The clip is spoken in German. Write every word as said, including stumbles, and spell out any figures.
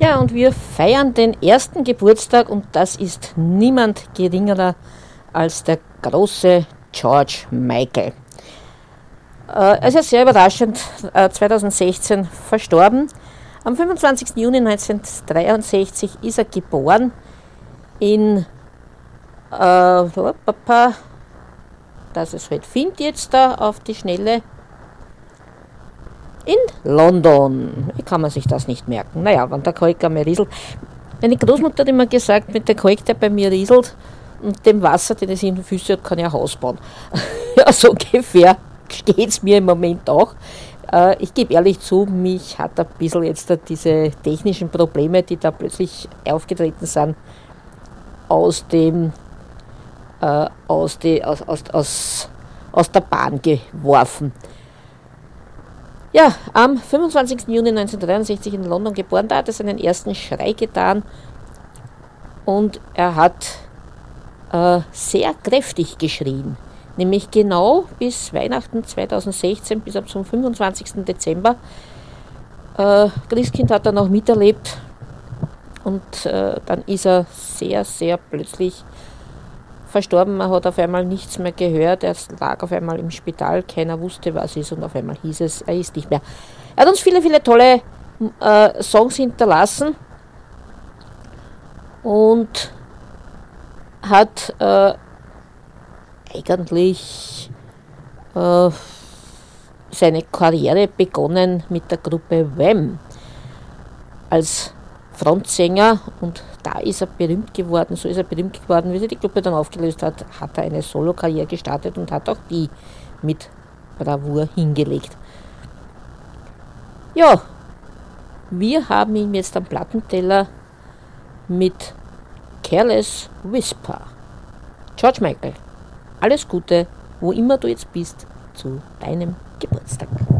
Ja, und wir feiern den ersten Geburtstag und das ist niemand geringerer als der große George Michael. Äh, er ist ja sehr überraschend äh, zweitausendsechzehn verstorben. Am fünfundzwanzigsten Juni neunzehnhundertdreiundsechzig ist er geboren in, äh, dass es halt findet jetzt da auf die Schnelle, in London. Wie kann man sich das nicht merken? Naja, wenn der Kalk einmal rieselt. Meine Großmutter hat immer gesagt, mit der Kalk, der bei mir rieselt und dem Wasser, den es in den Füßen hat, kann ich ein Haus bauen. Ja, so ungefähr steht es mir im Moment auch. Äh, ich gebe ehrlich zu, mich hat ein bisschen jetzt diese technischen Probleme, die da plötzlich aufgetreten sind, aus dem äh, aus, die, aus, aus, aus, aus der Bahn geworfen. Ja, am fünfundzwanzigsten Juni neunzehnhundertdreiundsechzig in London geboren, da hat er seinen ersten Schrei getan und er hat äh, sehr kräftig geschrien, nämlich genau bis Weihnachten zweitausendsechzehn, bis zum fünfundzwanzigsten Dezember. Äh, Christkind hat er noch miterlebt und äh, dann ist er sehr, sehr plötzlich verstorben. Man hat auf einmal nichts mehr gehört, er lag auf einmal im Spital, keiner wusste, was ist und auf einmal hieß es, er ist nicht mehr. Er hat uns viele, viele tolle äh, Songs hinterlassen und hat äh, eigentlich äh, seine Karriere begonnen mit der Gruppe Wham als Frontsänger und da ist er berühmt geworden, so ist er berühmt geworden, wie sie die Gruppe dann aufgelöst hat, hat er eine Solo-Karriere gestartet und hat auch die mit Bravour hingelegt. Ja, wir haben ihn jetzt am Plattenteller mit Careless Whisper. George Michael, alles Gute, wo immer du jetzt bist, zu deinem Geburtstag.